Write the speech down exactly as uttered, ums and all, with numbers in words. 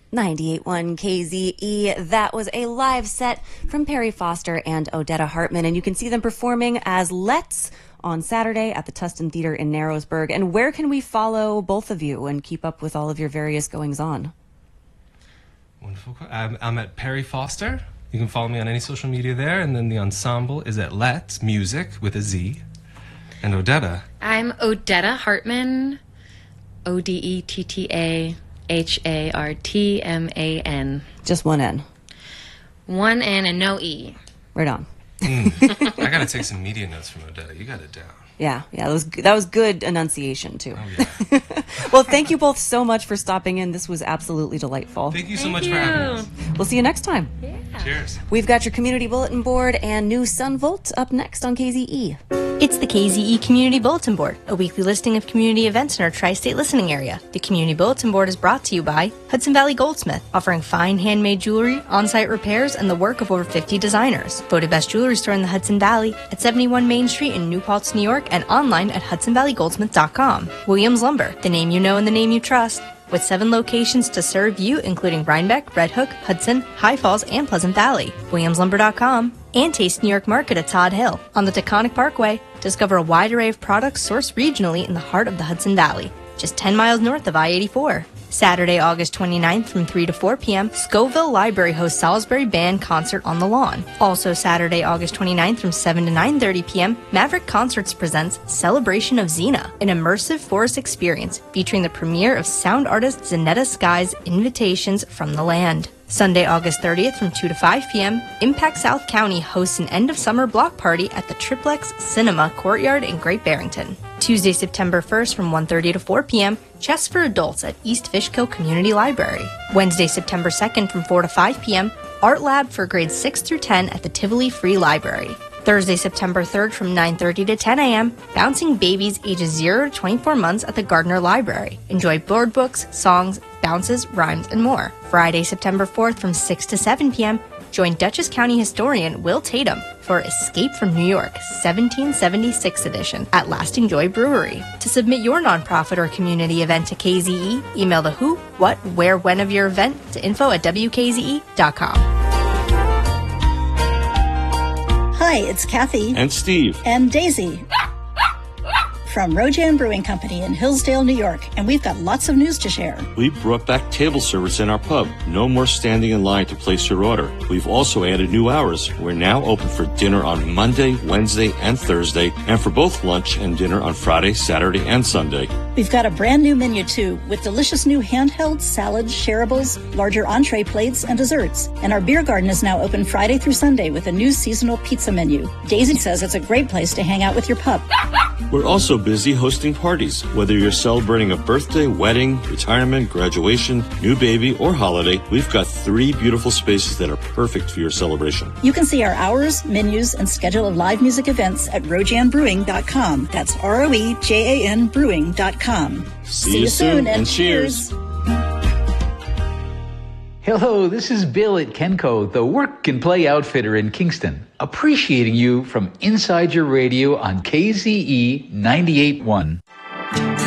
ninety-eight point one K Z E. That was a live set from Perry Foster and Odetta Hartman, and you can see them performing as Let's on Saturday at the Tustin Theater in Narrowsburg. And where can we follow both of you and keep up with all of your various goings-on? Wonderful. I'm, I'm at Perry Foster. You can follow me on any social media there, and then the ensemble is at Let's Music with a Z. And Odetta. I'm Odetta Hartman, O D E T T A H A R T M A N. Just one N. One N and no E. Right on. Mm. I gotta take some media notes from Odetta. You got it down. Yeah, yeah, that was that was good enunciation too. Oh yeah. Well, thank you both so much for stopping in. This was absolutely delightful. Thank you so Thank much you. for having us. We'll see you next time. Yeah. Cheers. We've got your community bulletin board and new Sunvolt up next on K Z E. It's the K Z E Community Bulletin Board, a weekly listing of community events in our tri-state listening area. The Community Bulletin Board is brought to you by Hudson Valley Goldsmith, offering fine handmade jewelry, on-site repairs, and the work of over fifty designers. Voted best jewelry store in the Hudson Valley at seventy-one Main Street in New Paltz, New York, and online at hudson valley goldsmith dot com. Williams Lumber, the name you know and the name you trust. With seven locations to serve you, including Rhinebeck, Red Hook, Hudson, High Falls, and Pleasant Valley. williams lumber dot com. And Taste New York Market at Todd Hill. On the Taconic Parkway, discover a wide array of products sourced regionally in the heart of the Hudson Valley, just ten miles north of I eighty-four. Saturday, August twenty-ninth from three to four p.m., Scoville Library hosts Salisbury Band Concert on the Lawn. Also Saturday, August twenty-ninth from seven to nine thirty p.m., Maverick Concerts presents Celebration of Xena, an immersive forest experience featuring the premiere of sound artist Zanetta Sky's Invitations from the Land. Sunday, August thirtieth from two to five p.m., Impact South County hosts an end-of-summer block party at the Triplex Cinema Courtyard in Great Barrington. Tuesday, September first from one thirty to four p.m., Chess for Adults at East Fishkill Community Library. Wednesday, September second from four to five p.m., Art Lab for grades six through ten at the Tivoli Free Library. Thursday, September third from nine thirty to ten a.m., Bouncing Babies ages zero to twenty-four months at the Gardner Library. Enjoy board books, songs, bounces, rhymes, and more. Friday, September fourth from six to seven p.m., join Dutchess County historian Will Tatum for Escape from New York, seventeen seventy-six edition at Lasting Joy Brewery. To submit your nonprofit or community event to K Z E, email the who, what, where, when of your event to info at w k z e dot com. Hi, it's Kathy. And Steve. And Daisy. From Rojan Brewing Company in Hillsdale, New York, and we've got lots of news to share. We brought back table service in our pub. No more standing in line to place your order. We've also added new hours. We're now open for dinner on Monday, Wednesday, and Thursday, and for both lunch and dinner on Friday, Saturday, and Sunday. We've got a brand new menu, too, with delicious new handheld salads, shareables, larger entree plates, and desserts. And our beer garden is now open Friday through Sunday with a new seasonal pizza menu. Daisy says it's a great place to hang out with your pup. We're also busy hosting parties. Whether you're celebrating a birthday, wedding, retirement, graduation, new baby, or holiday, we've got three beautiful spaces that are perfect for your celebration. You can see our hours, menus, and schedule of live music events at rojan brewing dot com. That's R O E J A N brewing dot com. See, See you soon, and cheers. Hello, this is Bill at Kenco, the work and play outfitter in Kingston, appreciating you from inside your radio on K Z E ninety-eight point one.